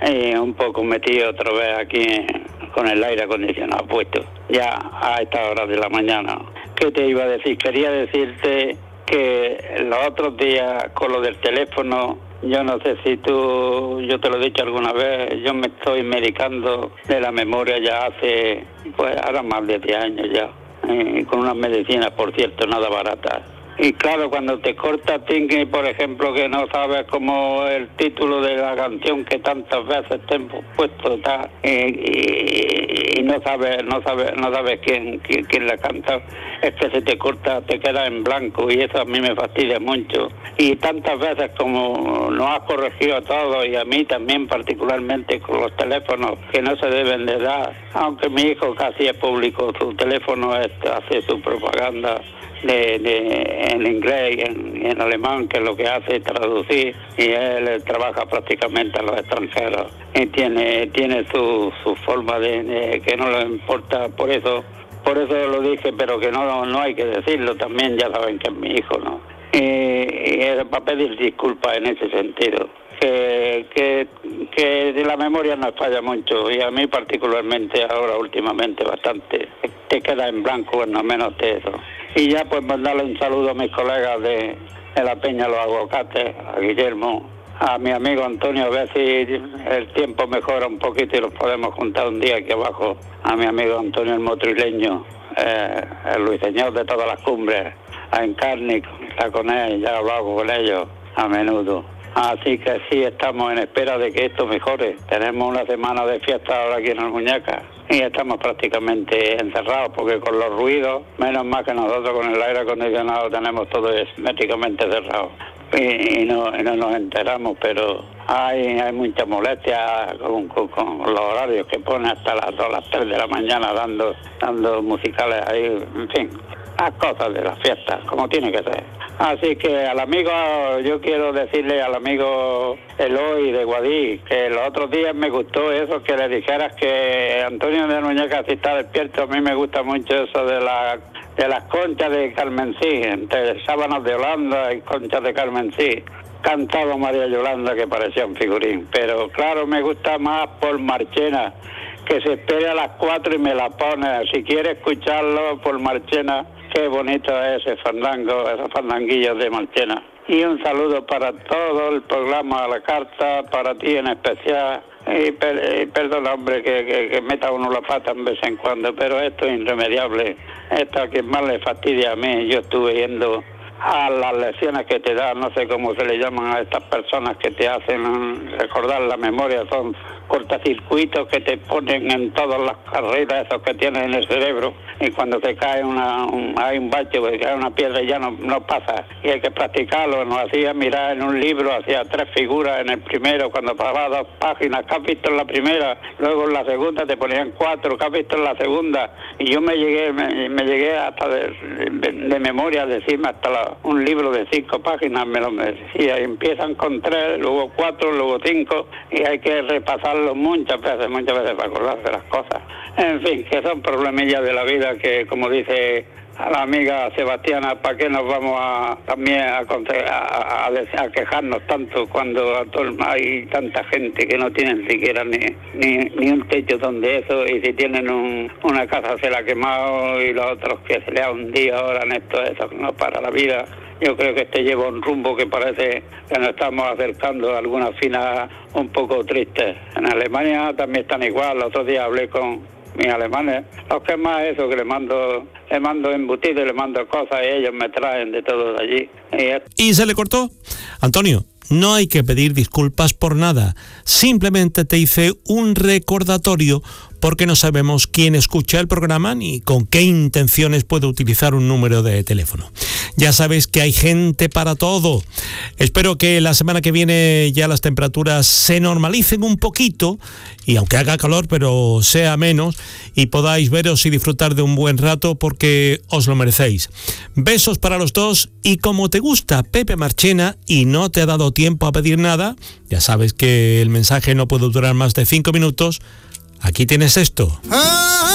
un poco metido otra vez aquí con el aire acondicionado puesto, ya a esta hora de la mañana. ¿Qué te iba a decir? Quería decirte que los otros días con lo del teléfono, yo no sé si yo te lo he dicho alguna vez, yo me estoy medicando de la memoria ya hace, pues ahora más de 10 años ya, con unas medicinas, por cierto, nada baratas. Y claro, cuando te corta Tinky, por ejemplo, que no sabes como el título de la canción que tantas veces te han puesto, y no sabes quién la canta, es que se te corta, te queda en blanco, y eso a mí me fastidia mucho. Y tantas veces como nos has corregido a todos, y a mí también particularmente con los teléfonos que no se deben de dar, aunque mi hijo casi es público, su teléfono hace su propaganda en inglés y en alemán, que lo que hace es traducir, y él trabaja prácticamente a los extranjeros y tiene su forma de que no le importa, por eso lo dije, pero que no hay que decirlo también, ya saben que es mi hijo, ¿no? Y es para pedir disculpas en ese sentido, que de la memoria nos falla mucho, y a mí particularmente ahora últimamente bastante, te queda en blanco, bueno, menos de eso. Y ya pues mandarle un saludo a mis colegas de la Peña Los Aguacates, a Guillermo, a mi amigo Antonio, a ver si el tiempo mejora un poquito y los podemos juntar un día aquí abajo, a mi amigo Antonio el Motrileño, el ruiseñor de todas las cumbres, a Encarni, está con él, ya he hablado con ellos a menudo. Así que sí, estamos en espera de que esto mejore. Tenemos una semana de fiesta ahora aquí en Almuñécar y estamos prácticamente encerrados, porque con los ruidos, menos mal que nosotros con el aire acondicionado tenemos todo herméticamente cerrado y no nos enteramos, pero hay mucha molestia con los horarios que pone hasta las 2, las 3 de la mañana dando musicales ahí, en fin, las cosas de las fiestas, como tiene que ser. Así que al amigo, yo quiero decirle al amigo Eloy de Guadí, que los otros días me gustó eso, que le dijeras que Antonio de Muñeca, si está despierto, a mí me gusta mucho eso de las conchas de Carmencí, entre sábanas de Holanda y conchas de Carmencí. Cantaba María Yolanda, que parecía un figurín, pero claro, me gusta más por Marchena, que se espere a las 4 y me la pone. Si quiere escucharlo por Marchena, qué bonito es ese fandango, esos fandanguillos de Marchena. Y un saludo para todo el programa a la carta, para ti en especial. Y perdona, hombre, que meta uno la pata en vez en cuando, pero esto es irremediable. Esto a quien más le fastidia a mí. Yo estuve yendo a las lecciones que te dan, no sé cómo se le llaman a estas personas que te hacen recordar la memoria, son cortacircuitos que te ponen en todas las carreras, esos que tienes en el cerebro, y cuando te cae hay un bache, porque cae una piedra y ya no pasa, y hay que practicarlo. Nos hacía mirar en un libro, hacía 3 figuras en el primero, cuando pasaba 2 páginas, ¿qué has visto en la primera? Luego en la segunda te ponían 4, ¿qué has visto en la segunda? Y yo me llegué hasta de memoria a decirme hasta un libro de 5 páginas, me lo decía, y empiezan con 3, luego 4, luego 5, y hay que repasarlo muchas veces para acordarse de las cosas. En fin, que son problemillas de la vida que, como dice a la amiga Sebastiana, ¿para qué nos vamos también a quejarnos tanto cuando hay tanta gente que no tienen siquiera ni un techo donde eso, y si tienen una casa se la ha quemado, y los otros que se le ha hundido ahora en esto, eso no para la vida? Yo creo que lleva un rumbo que parece que nos estamos acercando a algunas finas un poco tristes. En Alemania también están igual. El otro día hablé con mis alemanes, los que más eso, que le mando embutidos, le mando cosas y ellos me traen de todo de allí. ¿Y se le cortó? Antonio, no hay que pedir disculpas por nada. Simplemente te hice un recordatorio porque no sabemos quién escucha el programa ni con qué intenciones puede utilizar un número de teléfono. Ya sabes que hay gente para todo. Espero que la semana que viene ya las temperaturas se normalicen un poquito, y aunque haga calor, pero sea menos, y podáis veros y disfrutar de un buen rato, porque os lo merecéis. Besos para los dos, y como te gusta Pepe Marchena y no te ha dado tiempo a pedir nada, ya sabes que el mensaje no puede durar más de 5 minutos, aquí tienes esto.